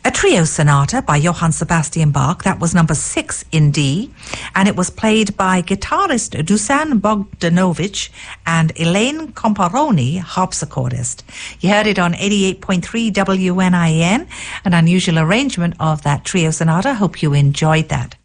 A trio sonata by Johann Sebastian Bach, that was number 6 in D, and it was played by guitarist Dusan Bogdanovich and Elaine Comparoni, harpsichordist. You heard it on 88.3 WNIN, an unusual arrangement of that trio sonata. Hope you enjoyed that.